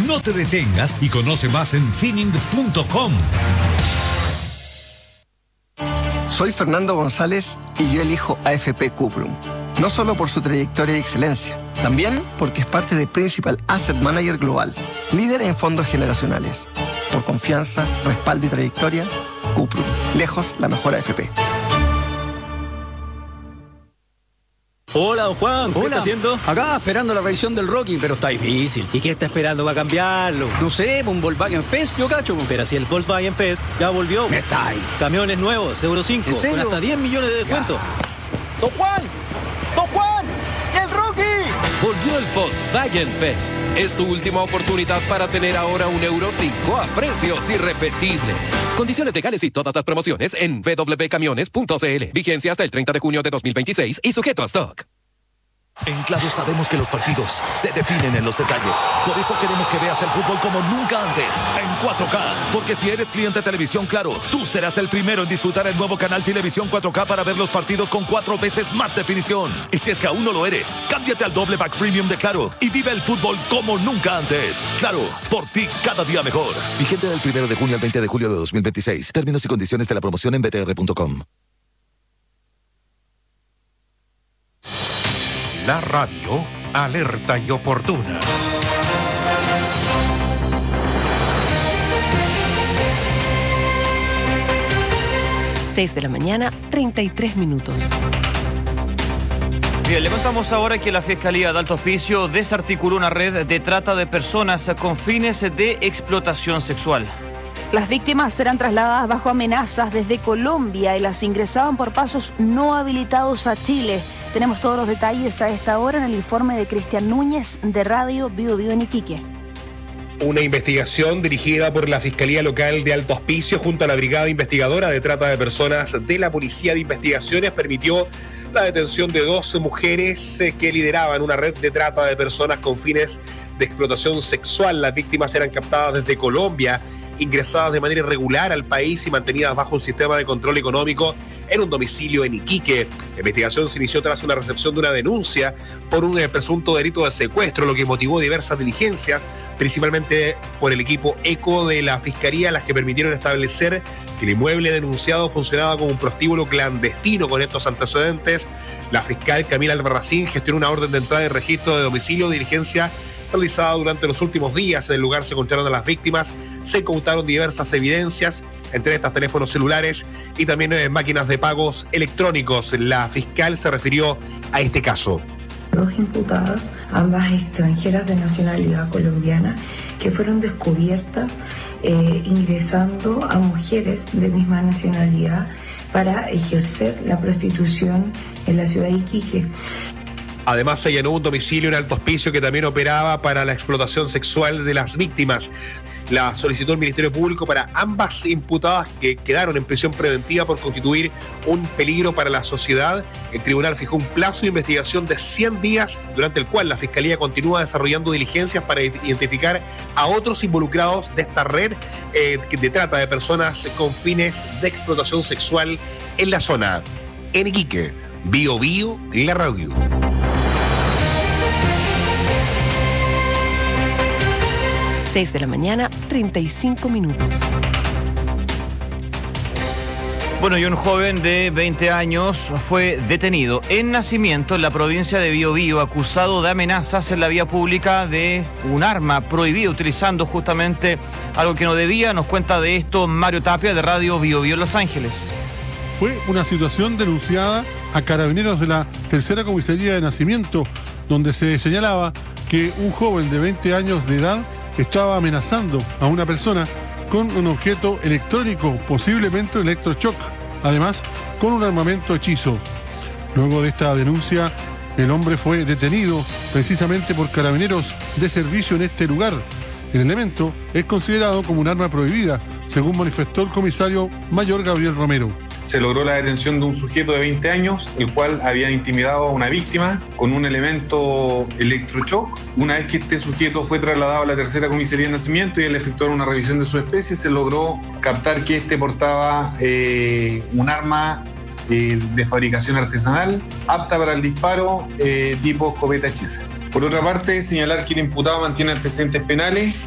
No te detengas y conoce más en finning.com. Soy Fernando González y yo elijo AFP Cuprum. No solo por su trayectoria y excelencia, también porque es parte de Principal Asset Manager Global, líder en fondos generacionales. Por confianza, respaldo y trayectoria, Cuprum, lejos la mejor AFP. Hola, don Juan, ¿qué está haciendo? Acá esperando la revisión del Rocky, pero está difícil. ¿Y qué está esperando para cambiarlo? No sé, un Volkswagen Fest, yo cacho. Pero si el Volkswagen Fest ya volvió. Me está ahí. Camiones nuevos, Euro 5, ¿en serio? con hasta 10 millones de descuento. ¡Don Juan! ¡Don Juan! ¡Y el Rocky! Volvió el Volkswagen Fest. Es tu última oportunidad para tener ahora un Euro 5 a precios irrepetibles. Condiciones legales y todas las promociones en www.camiones.cl. Vigencia hasta el 30 de junio de 2026 y sujeto a stock. En Claro sabemos que los partidos se definen en los detalles. Por eso queremos que veas el fútbol como nunca antes, en 4K. Porque si eres cliente de Televisión Claro, tú serás el primero en disfrutar el nuevo canal Televisión 4K para ver los partidos con 4 veces más definición. Y si es que aún no lo eres, cámbiate al doble pack premium de Claro y vive el fútbol como nunca antes. Claro, por ti cada día mejor. Vigente del 1 de junio al 20 de julio de 2026. Términos y condiciones de la promoción en btr.com. La radio alerta y oportuna. Seis de la mañana, 33 minutos. Bien, le contamos ahora que la Fiscalía de Alto Hospicio desarticuló una red de trata de personas con fines de explotación sexual. Las víctimas serán trasladadas bajo amenazas desde Colombia y las ingresaban por pasos no habilitados a Chile. Tenemos todos los detalles a esta hora en el informe de Cristian Núñez de Radio Bio Bio en Iquique. Una investigación dirigida por la Fiscalía Local de Alto Hospicio junto a la Brigada Investigadora de Trata de Personas de la Policía de Investigaciones permitió la detención de 2 mujeres que lideraban una red de trata de personas con fines de explotación sexual. Las víctimas eran captadas desde Colombia, ingresadas de manera irregular al país y mantenidas bajo un sistema de control económico en un domicilio en Iquique. La investigación se inició tras una recepción de una denuncia por un presunto delito de secuestro, lo que motivó diversas diligencias, principalmente por el equipo ECO de la Fiscalía, las que permitieron establecer que el inmueble denunciado funcionaba como un prostíbulo clandestino. Con estos antecedentes, la fiscal Camila Albarracín gestionó una orden de entrada y registro de domicilio, diligencia realizada durante los últimos días. En el lugar se encontraron a las víctimas, se incautaron diversas evidencias, entre estas teléfonos celulares y también máquinas de pagos electrónicos. La fiscal se refirió a este caso. 2 imputadas, ambas extranjeras de nacionalidad colombiana, que fueron descubiertas ingresando a mujeres de misma nacionalidad para ejercer la prostitución en la ciudad de Iquique. Además, se allanó un domicilio en Alto Hospicio que también operaba para la explotación sexual de las víctimas. La solicitó el Ministerio Público para ambas imputadas que quedaron en prisión preventiva por constituir un peligro para la sociedad. El tribunal fijó un plazo de investigación de 100 días, durante el cual la Fiscalía continúa desarrollando diligencias para identificar a otros involucrados de esta red de trata de personas con fines de explotación sexual en la zona. En Iquique, Bio Bio, la radio. 6 de la mañana, 35 minutos. Bueno, y un joven de 20 años fue detenido en Nacimiento, en la provincia de Biobío, acusado de amenazas en la vía pública de un arma prohibida, utilizando justamente algo que no debía. Nos cuenta de esto Mario Tapia, de Radio Biobío en Los Ángeles. Fue una situación denunciada a carabineros de la tercera comisaría de Nacimiento, donde se señalaba que un joven de 20 años de edad estaba amenazando a una persona con un objeto electrónico, posiblemente un electroshock, además con un armamento hechizo. Luego de esta denuncia, el hombre fue detenido precisamente por carabineros de servicio en este lugar. El elemento es considerado como un arma prohibida, según manifestó el comisario mayor Gabriel Romero. Se logró la detención de un sujeto de 20 años, el cual había intimidado a una víctima con un elemento electroshock. Una vez que este sujeto fue trasladado a la tercera comisaría de Nacimiento y al efectuar una revisión de su especie, se logró captar que este portaba un arma de fabricación artesanal, apta para el disparo, tipo escopeta hechiza. Por otra parte, señalar que el imputado mantiene antecedentes penales